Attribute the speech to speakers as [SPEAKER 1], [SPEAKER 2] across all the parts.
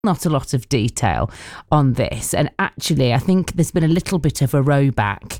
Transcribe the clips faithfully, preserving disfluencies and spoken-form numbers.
[SPEAKER 1] not a lot of detail on this. And actually, I think there's been a little bit of a rowback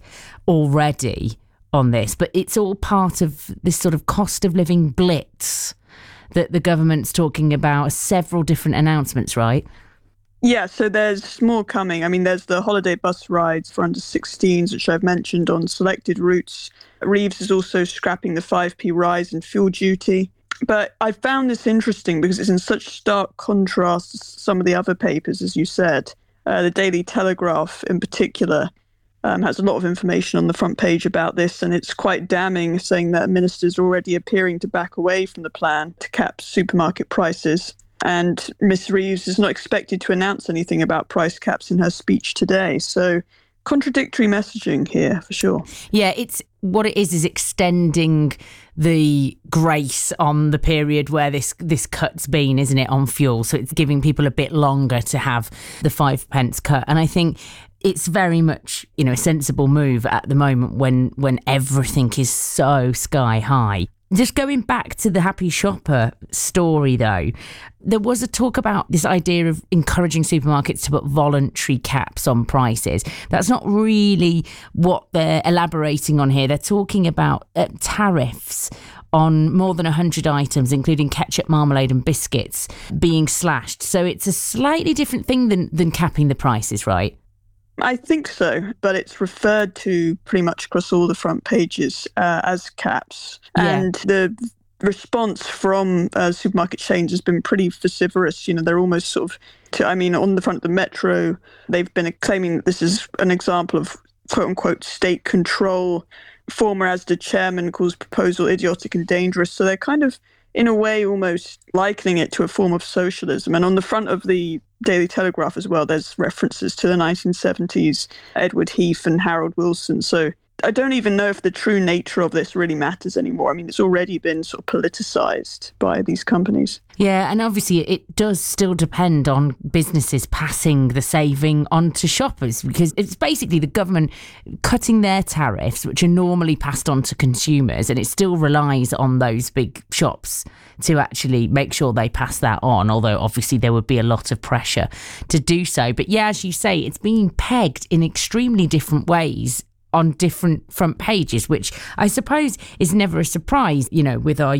[SPEAKER 1] already on this, but it's all part of this sort of cost of living blitz that the government's talking about, several different announcements, right?
[SPEAKER 2] Yeah, so there's more coming. I mean, there's the holiday bus rides for under sixteens, which I've mentioned on selected routes. Reeves is also scrapping the five p rise in fuel duty. But I found this interesting because it's in such stark contrast to some of the other papers, as you said. Uh, the Daily Telegraph, in particular, um, has a lot of information on the front page about this, and it's quite damning, saying that ministers are already appearing to back away from the plan to cap supermarket prices. And Miss Reeves is not expected to announce anything about price caps in her speech today. So contradictory messaging here, for sure.
[SPEAKER 1] Yeah, it's what it is is extending the grace on the period where this this cut's been, isn't it, on fuel? So it's giving people a bit longer to have the five pence cut. And I think it's very much, you know, a sensible move at the moment when when everything is so sky high. Just going back to the Happy Shopper story, though, there was a talk about this idea of encouraging supermarkets to put voluntary caps on prices. That's not really what they're elaborating on here. They're talking about uh, tariffs on more than one hundred items, including ketchup, marmalade and biscuits, being slashed. So it's a slightly different thing than, than capping the prices, right?
[SPEAKER 2] I think so, but it's referred to pretty much across all the front pages uh, as caps.
[SPEAKER 1] Yeah.
[SPEAKER 2] And the response from uh, supermarket chains has been pretty vociferous. You know, they're almost sort of, to, I mean, on the front of the Metro, they've been claiming that this is an example of quote unquote state control. Former Asda chairman calls proposal idiotic and dangerous. So they're kind of, in a way, almost likening it to a form of socialism. And on the front of the Daily Telegraph as well, there's references to the nineteen seventies, Edward Heath and Harold Wilson. So I don't even know if the true nature of this really matters anymore. I mean, it's already been sort of politicized by these companies.
[SPEAKER 1] Yeah, and obviously it does still depend on businesses passing the saving on to shoppers, because it's basically the government cutting their tariffs, which are normally passed on to consumers, and it still relies on those big shops to actually make sure they pass that on, although obviously there would be a lot of pressure to do so. But yeah, as you say, it's being pegged in extremely different ways on different front pages, which I suppose is never a surprise, you know, with our